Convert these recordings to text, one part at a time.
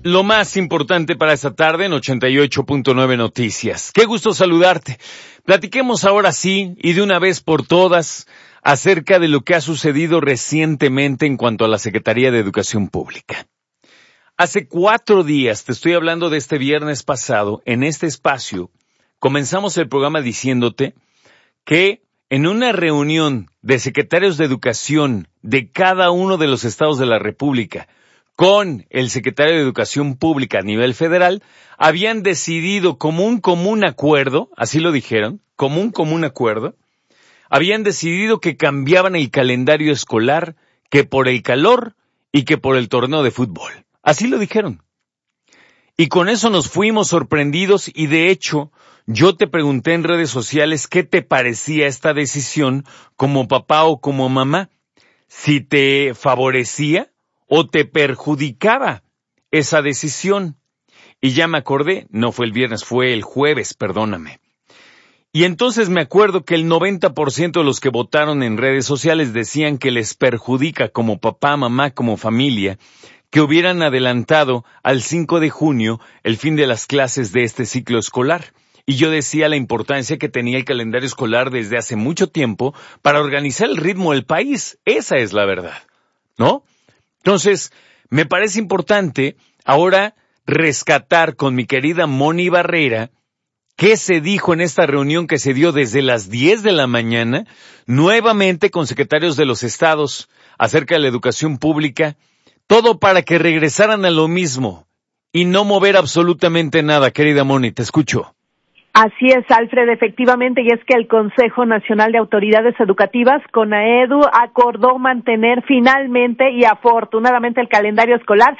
lo más importante para esta tarde en 88.9 Noticias. Qué gusto saludarte. Platiquemos ahora sí y de una vez por todas acerca de lo que ha sucedido recientemente en cuanto a la Secretaría de Educación Pública. Hace 4 días, te estoy hablando de este viernes pasado, en este espacio, comenzamos el programa diciéndote que en una reunión de secretarios de educación de cada uno de los estados de la República con el secretario de Educación Pública a nivel federal, habían decidido como un común acuerdo, así lo dijeron, como un común acuerdo, habían decidido que cambiaban el calendario escolar, que por el calor y que por el torneo de fútbol. Así lo dijeron. Y con eso nos fuimos sorprendidos y de hecho, yo te pregunté en redes sociales qué te parecía esta decisión como papá o como mamá, si te favorecía o te perjudicaba esa decisión. Y ya me acordé, no fue el viernes, fue el jueves, perdóname. Y entonces me acuerdo que el 90% de los que votaron en redes sociales decían que les perjudica como papá, mamá, como familia, que hubieran adelantado al 5 de junio el fin de las clases de este ciclo escolar. Y yo decía la importancia que tenía el calendario escolar desde hace mucho tiempo para organizar el ritmo del país. Esa es la verdad, ¿no? Entonces, me parece importante ahora rescatar con mi querida Moni Barrera qué se dijo en esta reunión que se dio desde las 10 de la mañana, nuevamente con secretarios de los estados acerca de la educación pública, todo para que regresaran a lo mismo y no mover absolutamente nada. Querida Moni, te escucho. Así es, Alfred, efectivamente, y es que el Consejo Nacional de Autoridades Educativas, CONAEDU, acordó mantener finalmente y afortunadamente el calendario escolar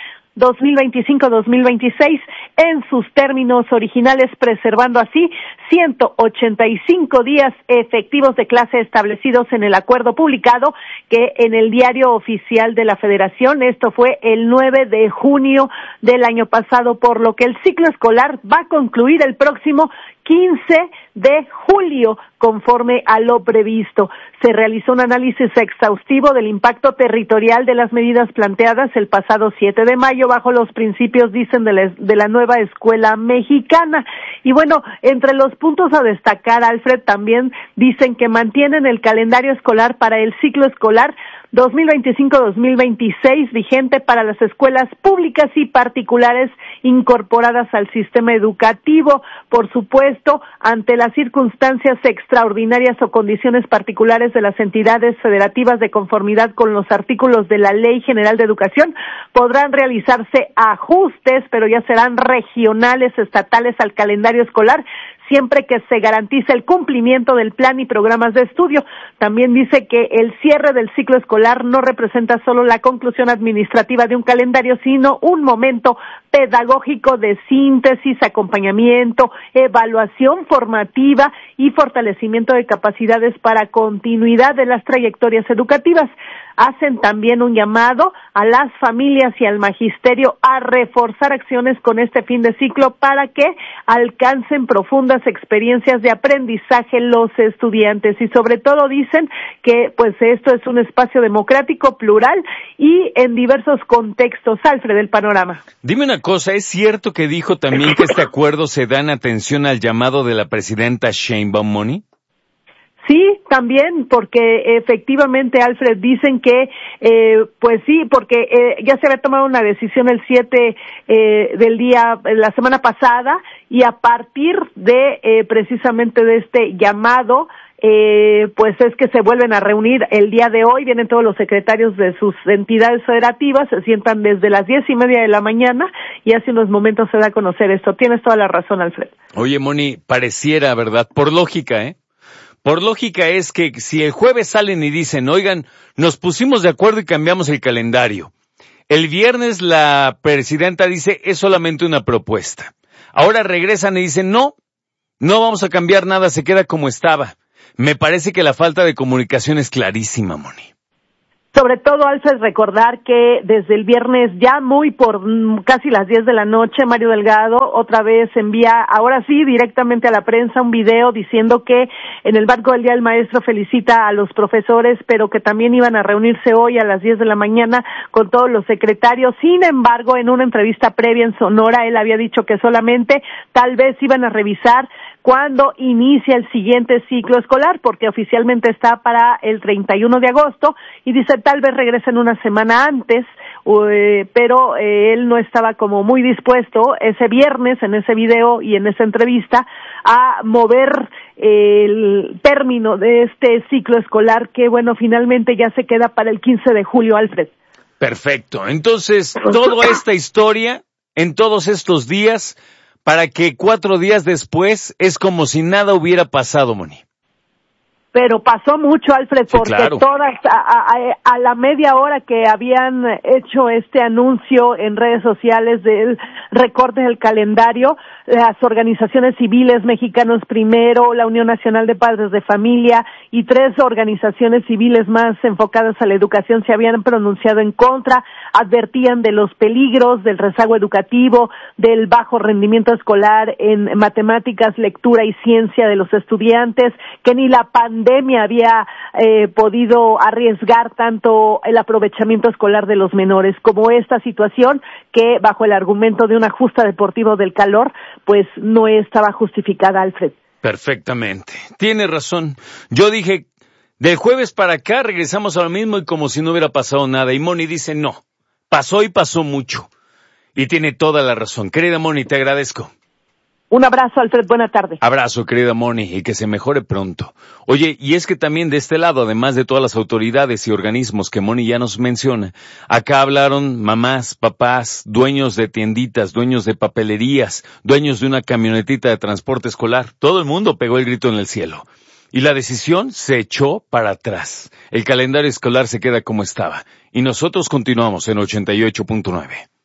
2025-2026 en sus términos originales, preservando así 185 días efectivos de clase establecidos en el acuerdo publicado que en el Diario Oficial de la Federación, esto fue el 9 de junio del año pasado, por lo que el ciclo escolar va a concluir el próximo 15 de julio, conforme a lo previsto. Se realizó un análisis exhaustivo del impacto territorial de las medidas planteadas el pasado 7 de mayo bajo los principios, dicen, de la nueva escuela mexicana. Y bueno, entre los puntos a destacar, Alfred, también dicen que mantienen el calendario escolar para el ciclo escolar 2025-2026 vigente para las escuelas públicas y particulares incorporadas al sistema educativo. Por supuesto, ante las circunstancias extraordinarias o condiciones particulares de las entidades federativas de conformidad con los artículos de la Ley General de Educación, podrán realizarse ajustes, pero ya serán regionales, estatales al calendario escolar, siempre que se garantice el cumplimiento del plan y programas de estudio. También dice que el cierre del ciclo escolar no representa solo la conclusión administrativa de un calendario, sino un momento pedagógico de síntesis, acompañamiento, evaluación formativa y fortalecimiento de capacidades para continuidad de las trayectorias educativas. Hacen también un llamado a las familias y al magisterio a reforzar acciones con este fin de ciclo para que alcancen profundas experiencias de aprendizaje los estudiantes, y sobre todo dicen que pues esto es un espacio democrático, plural y en diversos contextos. Alfred, del panorama. Dime una cosa, ¿es cierto que dijo también que este acuerdo se da en atención al llamado de la presidenta Sheinbaum, Moni? Sí, también, porque efectivamente, Alfred, dicen que, pues sí, porque ya se había tomado una decisión el 7 del día, la semana pasada, y a partir de precisamente de este llamado, pues es que se vuelven a reunir el día de hoy, vienen todos los secretarios de sus entidades federativas, se sientan desde las 10:30 de la mañana y hace unos momentos se da a conocer esto. Tienes toda la razón, Alfred. Oye, Moni, pareciera, ¿verdad? Por lógica, Por lógica es que si el jueves salen y dicen, oigan, nos pusimos de acuerdo y cambiamos el calendario. El viernes la presidenta dice, es solamente una propuesta. Ahora regresan y dicen, no vamos a cambiar nada, se queda como estaba. Me parece que la falta de comunicación es clarísima, Moni. Sobre todo, Alfred, recordar que desde el viernes, ya muy por casi las 10 de la noche, Mario Delgado otra vez envía, ahora sí, directamente a la prensa, un video diciendo que en el marco del Día del Maestro felicita a los profesores, pero que también iban a reunirse hoy a las 10 de la mañana con todos los secretarios. Sin embargo, en una entrevista previa en Sonora, él había dicho que solamente tal vez iban a revisar cuando inicia el siguiente ciclo escolar, porque oficialmente está para el 31 de agosto, y dice tal vez regresen una semana antes, pero él no estaba como muy dispuesto ese viernes en ese video y en esa entrevista a mover el término de este ciclo escolar que, bueno, finalmente ya se queda para el 15 de julio, Alfred. Perfecto. Entonces, toda esta historia, en todos estos días, para que 4 días después es como si nada hubiera pasado, Moni. Pero pasó mucho, Alfred, sí, porque claro. todas, a la media hora que habían hecho este anuncio en redes sociales del recorte del calendario, las organizaciones civiles, Mexicanos Primero, la Unión Nacional de Padres de Familia y 3 organizaciones civiles más enfocadas a la educación se habían pronunciado en contra, advertían de los peligros del rezago educativo, del bajo rendimiento escolar en matemáticas, lectura y ciencia de los estudiantes, que ni la pandemia había podido arriesgar tanto el aprovechamiento escolar de los menores como esta situación que bajo el argumento de una justa deportiva del calor pues no estaba justificada, Alfred. Perfectamente, tiene razón. Yo dije, del jueves para acá regresamos a lo mismo y como si no hubiera pasado nada, y Moni dice no, pasó y pasó mucho, y tiene toda la razón. Querida Moni, te agradezco. Un abrazo, Alfred, buena tarde. Abrazo, querida Moni, y que se mejore pronto. Oye, y es que también de este lado, además de todas las autoridades y organismos que Moni ya nos menciona, acá hablaron mamás, papás, dueños de tienditas, dueños de papelerías, dueños de una camionetita de transporte escolar. Todo el mundo pegó el grito en el cielo. Y la decisión se echó para atrás. El calendario escolar se queda como estaba. Y nosotros continuamos en 88.9.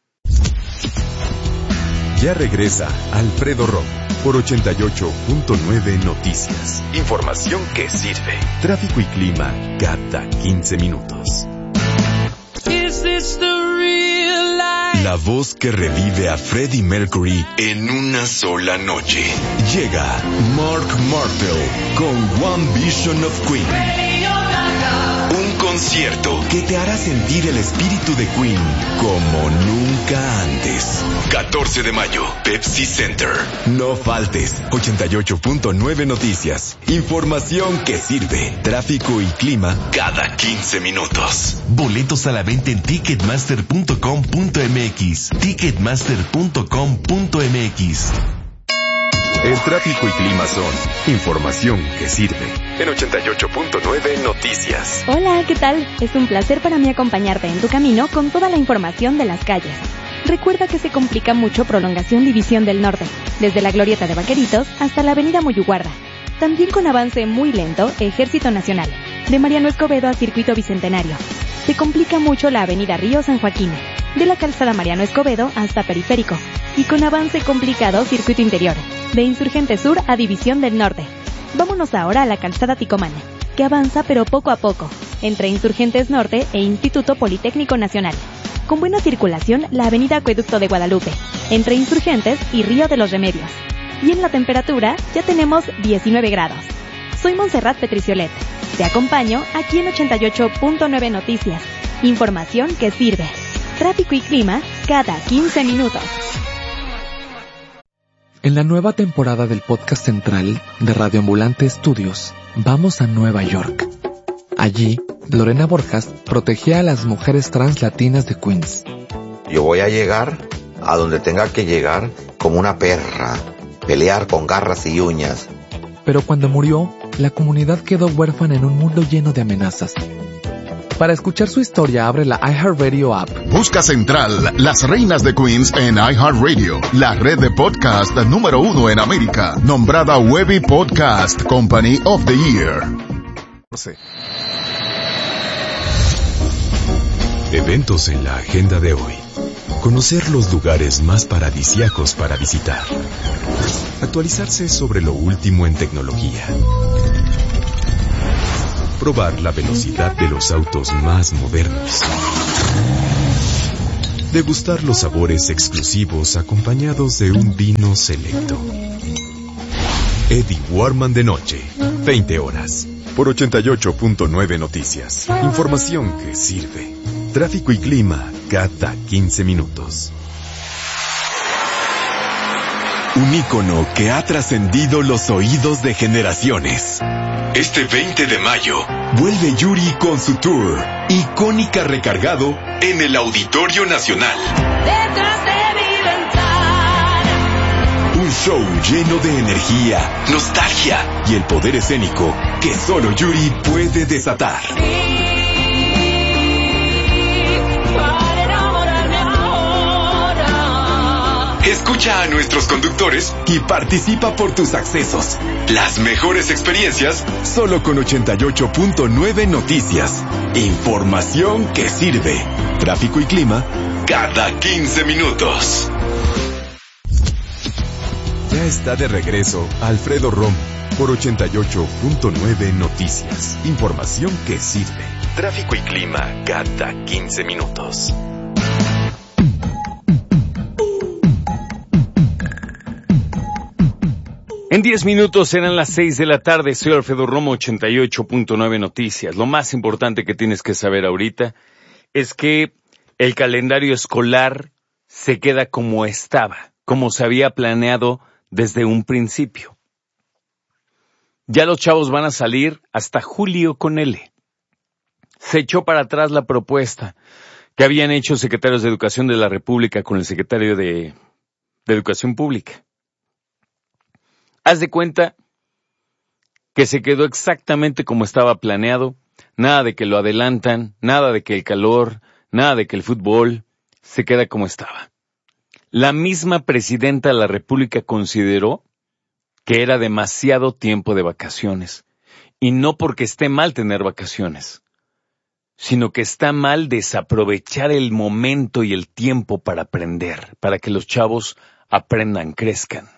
Ya regresa Alfredo Romo por 88.9 Noticias. Información que sirve. Tráfico y clima cada 15 minutos. La voz que revive a Freddie Mercury en una sola noche. Llega Mark Martel con One Vision of Queen. Un concierto que te hará sentir el espíritu de Queen como nunca antes. 14 de mayo, Pepsi Center. No faltes. 88.9 Noticias. Información que sirve. Tráfico y clima cada 15 minutos. Boletos a la venta en ticketmaster.com.mx. Ticketmaster.com.mx. El tráfico y clima son información que sirve. En 88.9 Noticias. Hola, ¿qué tal? Es un placer para mí acompañarte en tu camino con toda la información de las calles. Recuerda que se complica mucho Prolongación División del Norte, desde la Glorieta de Vaqueritos hasta la Avenida Moyuguarda. También con avance muy lento, Ejército Nacional, de Mariano Escobedo a Circuito Bicentenario. Se complica mucho la Avenida Río San Joaquín, de la Calzada Mariano Escobedo hasta Periférico. Y con avance complicado Circuito Interior, de Insurgente Sur a División del Norte. Vámonos ahora a la Calzada Ticomán, que avanza pero poco a poco, entre Insurgentes Norte e Instituto Politécnico Nacional. Con buena circulación la Avenida Acueducto de Guadalupe, entre Insurgentes y Río de los Remedios. Y en la temperatura ya tenemos 19 grados. Soy Montserrat Petriciolet. Te acompaño aquí en 88.9 Noticias. Información que sirve. Tráfico y clima cada 15 minutos. En la nueva temporada del podcast central de Radio Ambulante Estudios, vamos a Nueva York. Allí, Lorena Borjas protegía a las mujeres trans latinas de Queens. Yo voy a llegar a donde tenga que llegar como una perra, pelear con garras y uñas. Pero cuando murió, la comunidad quedó huérfana en un mundo lleno de amenazas. Para escuchar su historia, abre la iHeartRadio app. Busca Central, las reinas de Queens en iHeartRadio, la red de podcast número 1 en América, nombrada Webby Podcast Company of the Year. Eventos en la agenda de hoy. Conocer los lugares más paradisíacos para visitar. Actualizarse sobre lo último en tecnología. probar la velocidad de los autos más modernos. Degustar los sabores exclusivos acompañados de un vino selecto. Eddie Warman de noche, 20 horas, por 88.9 Noticias. Información que sirve. Tráfico y clima cada 15 minutos. Un ícono que ha trascendido los oídos de generaciones. Este 20 de mayo, vuelve Yuri con su tour, Icónica Recargado, en el Auditorio Nacional. Detrás de mi ventana. Un show lleno de energía, nostalgia y el poder escénico que solo Yuri puede desatar. Escucha a nuestros conductores y participa por tus accesos. Las mejores experiencias solo con 88.9 Noticias. Información que sirve. Tráfico y clima cada 15 minutos. Ya está de regreso Alfredo Romo por 88.9 Noticias. Información que sirve. Tráfico y clima cada 15 minutos. En 10 minutos serán las 6 de la tarde. Soy Alfredo Romo, 88.9 Noticias. Lo más importante que tienes que saber ahorita es que el calendario escolar se queda como estaba, como se había planeado desde un principio. Ya los chavos van a salir hasta julio con L. Se echó para atrás la propuesta que habían hecho secretarios de Educación de la República con el secretario de Educación Pública. Haz de cuenta que se quedó exactamente como estaba planeado, nada de que lo adelantan, nada de que el calor, nada de que el fútbol, se queda como estaba. La misma presidenta de la República consideró que era demasiado tiempo de vacaciones, y no porque esté mal tener vacaciones, sino que está mal desaprovechar el momento y el tiempo para aprender, para que los chavos aprendan, crezcan.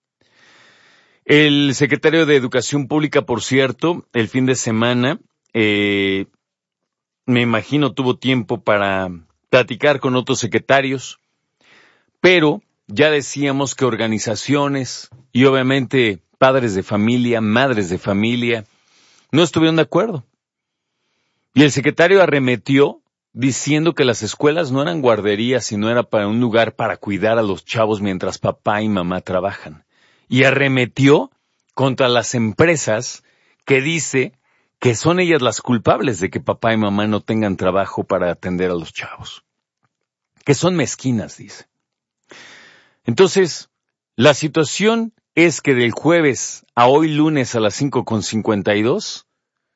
El secretario de Educación Pública, por cierto, el fin de semana, me imagino tuvo tiempo para platicar con otros secretarios, pero ya decíamos que organizaciones y obviamente padres de familia, madres de familia, no estuvieron de acuerdo. Y el secretario arremetió diciendo que las escuelas no eran guarderías, sino era para un lugar para cuidar a los chavos mientras papá y mamá trabajan. Y arremetió contra las empresas que dice que son ellas las culpables de que papá y mamá no tengan trabajo para atender a los chavos. Que son mezquinas, dice. Entonces, la situación es que del jueves a hoy lunes a las 5:52,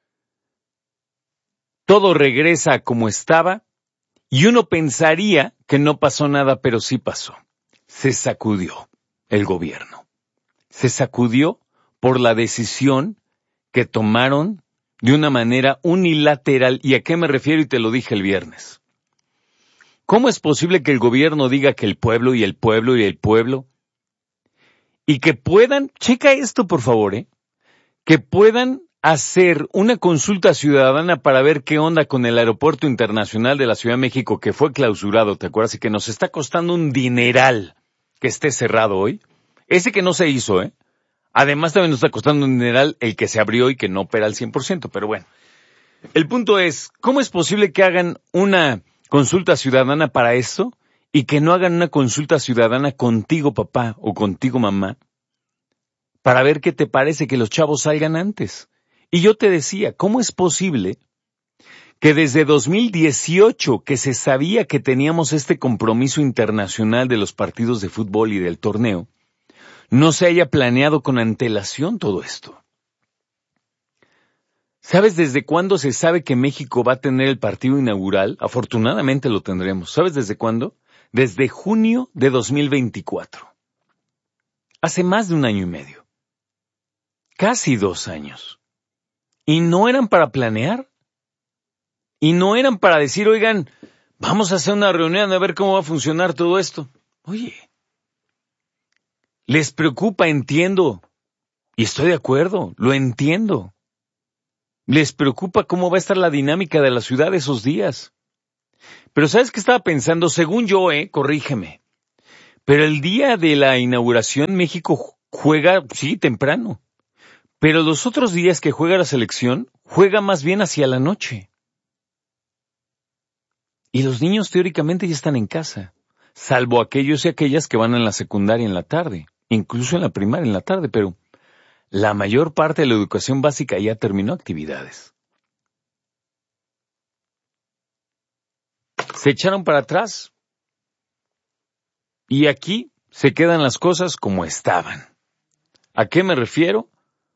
todo regresa como estaba y uno pensaría que no pasó nada, pero sí pasó. Se sacudió el gobierno. Se sacudió por la decisión que tomaron de una manera unilateral. ¿Y a qué me refiero? Y te lo dije el viernes. ¿Cómo es posible que el gobierno diga que el pueblo y el pueblo y el pueblo? Y que puedan, checa esto por favor, que puedan hacer una consulta ciudadana para ver qué onda con el Aeropuerto Internacional de la Ciudad de México que fue clausurado, ¿te acuerdas? Y que nos está costando un dineral que esté cerrado hoy. Ese que no se hizo, Además también nos está costando un dineral el que se abrió y que no opera al 100%, pero bueno. El punto es, ¿cómo es posible que hagan una consulta ciudadana para esto y que no hagan una consulta ciudadana contigo papá o contigo mamá para ver qué te parece que los chavos salgan antes? Y yo te decía, ¿cómo es posible que desde 2018, que se sabía que teníamos este compromiso internacional de los partidos de fútbol y del torneo, no se haya planeado con antelación todo esto? ¿Sabes desde cuándo se sabe que México va a tener el partido inaugural? Afortunadamente lo tendremos. ¿Sabes desde cuándo? Desde junio de 2024. Hace más de 1 año y medio. Casi 2 años. Y no eran para planear. Y no eran para decir, oigan, vamos a hacer una reunión a ver cómo va a funcionar todo esto. Oye, les preocupa, entiendo. Y estoy de acuerdo, lo entiendo. Les preocupa cómo va a estar la dinámica de la ciudad esos días. Pero ¿sabes qué estaba pensando? Según yo, corrígeme. Pero el día de la inauguración México juega, sí, temprano. Pero los otros días que juega la selección, juega más bien hacia la noche. Y los niños teóricamente ya están en casa, salvo aquellos y aquellas que van en la secundaria en la tarde, incluso en la primaria en la tarde, pero la mayor parte de la educación básica ya terminó actividades. Se echaron para atrás y aquí se quedan las cosas como estaban. ¿A qué me refiero?